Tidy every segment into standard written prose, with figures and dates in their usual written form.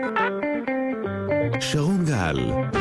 שרון גל.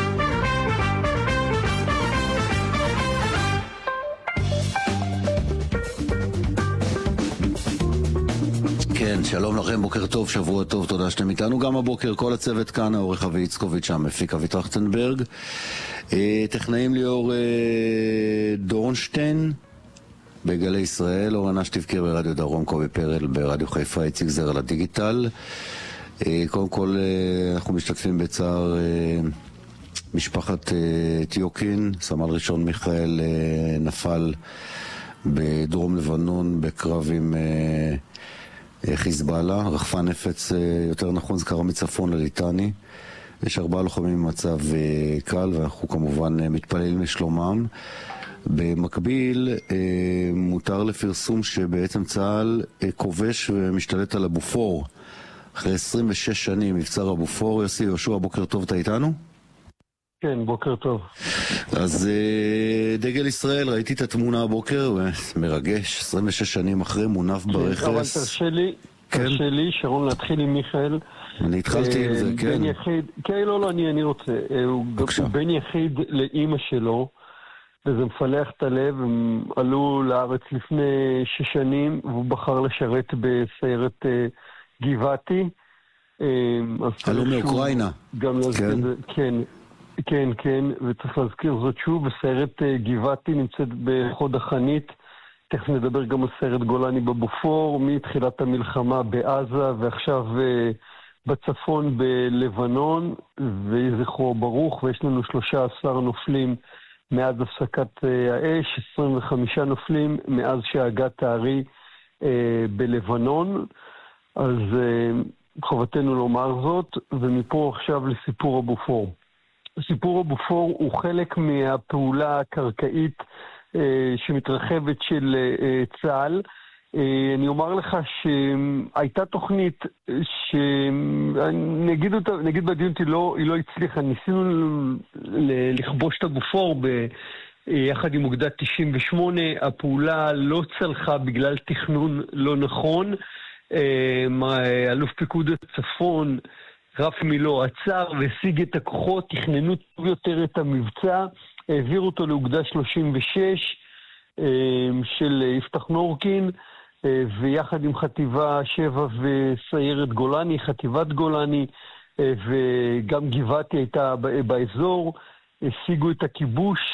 כן, שלום לכם, בוקר טוב, שבוע טוב, תודה שאתם איתנו גם הבוקר. כל הצוות כאן, העורך אבי יצקוביץ', המפיק אבי טרכטנברג, טכנאים ליאור דורנשטיין בגלי ישראל, אורן אשתבקיר ברדיו דרום, קובי פרל ברדיו חיפה, איציק זר על הדיגיטל. קודם כל אנחנו משתתפים בצער משפחת טיוקין. סמל ראשון מיכאל נפל בדרום לבנון בקרב עם חיזבאללה, רחפן נפץ, יותר נכון זה קרה מצפון לליטני. יש 4 לוחמים במצב קל ואנחנו כמובן מתפללים לשלומם. במקביל מותר לפרסום שבעצם צה"ל כובש ומשתלט על הבופור אחרי 26 שנים, מבצר הבופור. יוסי יהושע, בוקר טוב, אתה איתנו? כן, בוקר טוב. אז דגל ישראל, ראיתי את התמונה הבוקר, מרגש, 26 שנים אחרי, מונף ברכס. אבל תרשה לי, שרון, להתחיל עם מיכאל. אני התחלתי עם זה, כן. בן יחיד, כן, לא, אני רוצה. הוא בן יחיד לאמא שלו, וזה מפלח את הלב. הם עלו לארץ לפני 6 שנים, והוא בחר לשרת בסיירת גבעתי. עלו מאוקראינה. כן, וצריך להזכיר זאת שוב, בסיירת גבעתי נמצאת בחוד החנית. תכף נדבר גם על סיירת גולני בבופור, מתחילת המלחמה בעזה, ועכשיו בצפון בלבנון, וזכרו ברוך, ויש לנו 13 נופלים מאז הפסקת האש, 25 נופלים מאז שהגת הארי בלבנון. אז חובתנו לומר זאת, ומפה עכשיו לסיפור הבופור. סיפור הבופור הוא חלק מהפעולה הקרקעית שמתרחבת של צה"ל. אני אומר לך שהייתה תוכנית נגיד בדיון היא לא הצליחה. ניסינו לכבוש את הבופור יחד עם אוגדת 98. הפעולה לא צלחה בגלל תכנון לא נכון. אלוף פיקוד הצפון רפי מילו עצר והשיג את הכוחות, תכננו טוב יותר את המבצע, העביר אותו לאוגדה 36 של יפתח נורקין, ויחד עם חטיבה 7 וסיירת גולני, חטיבת גולני, וגם גבעתי הייתה באזור, השיגו את הכיבוש